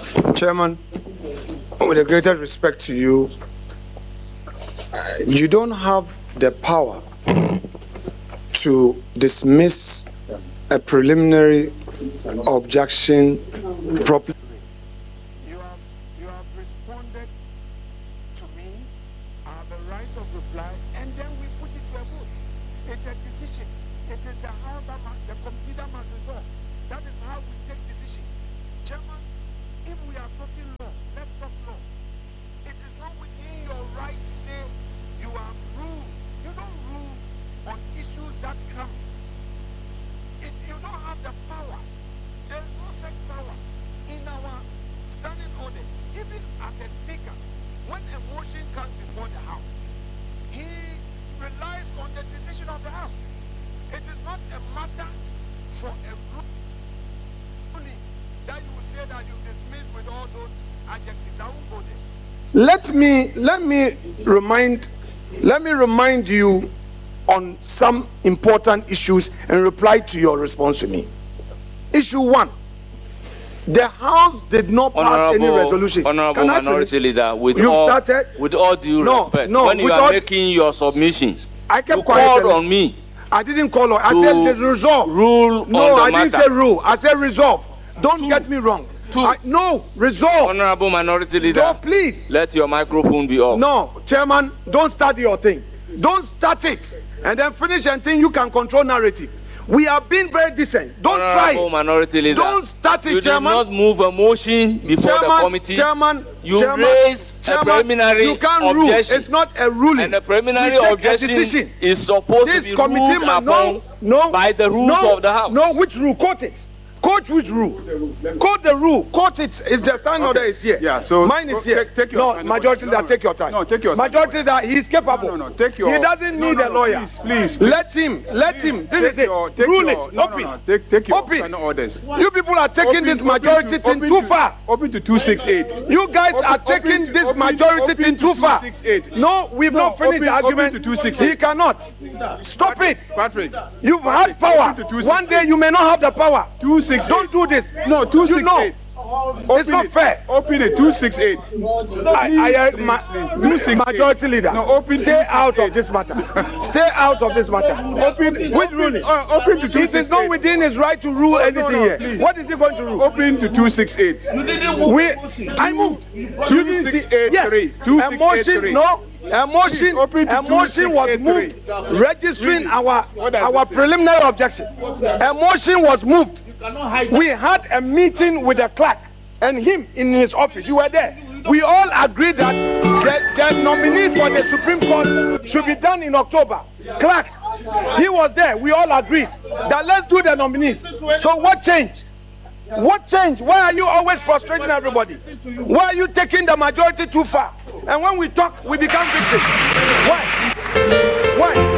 Chairman, with the greatest respect to you, you don't have the power to dismiss a preliminary objection properly. You have responded to me. I have a right of reply, and then we put it to a vote. It's a decision. It is the House that the committee that must resolve. That is how we take decisions. Chairman, if we are talking law, let's talk law. It is not within your right to say you are ruled. You don't rule on issues that come. If you don't have the power, there is no such power in our standing orders. Even as a speaker, when a motion comes before the House, he relies on the decision of the House. It is not a matter for a ruling that you will say that you dismiss with all those adjectives. I won't go there. Let me remind you on some important issues and reply to your response to me. Issue 1. The House did not pass any resolution. Honorable Minority Leader, with You've all started? with all due respect, when you are making your submissions, I kept you quiet called on me. I didn't call on. I said resolve. Rule no, on the I didn't matter. say rule. I said resolve. Don't get me wrong. No, resolve. Honorable Minority Leader, no, please. Let your microphone be off. No, Chairman, don't start your thing. Don't start it and then finish and think you can control narrative. We are being very decent. Don't try Honorable it. Minority Leader, Don't start it, you Chairman. did not move a motion before the committee. You raised a preliminary you can't objection. Rule. It's not a ruling. And the preliminary objection is supposed to be ruled upon by the rules of the House. No, which rule? Quote it. Quote which rule? Quote the rule. Quote it. If the standing order is here. Yeah, so mine is here. Take your time. Majority Leader, take your time. No, take your time. Majority Leader, he is capable. No, take your. He doesn't need a lawyer. Please. Let him. Let him. This is it. Rule it. Open. Take your Open. orders. You people are taking this majority thing too far. Open to 268. You guys are taking this majority thing too far. No, we've not finished the argument. Open to 268. He cannot. Stop it. Patrick. You've had power. One day you may not have the power. 268. Don't do this. No, 268. It's not fair. Open it. 268. Majority Leader. No, open. Stay out of this matter. Stay out of this matter. Open. Which ruling? Open to 268. This is not within his right to rule anything here. Please. What is he going to rule? Open to 268. I moved. 2683. Yes. A motion. No. A motion was moved, registering our preliminary objection. A motion was moved. We had a meeting with the clerk and him in his office. You were there. We all agreed that the nominee for the Supreme Court should be done in October. Clerk, he was there. We all agreed that let's do the nominees. So what changed? What changed? Why are you always frustrating everybody? Why are you taking the majority too far? And when we talk, we become victims. Why? Why?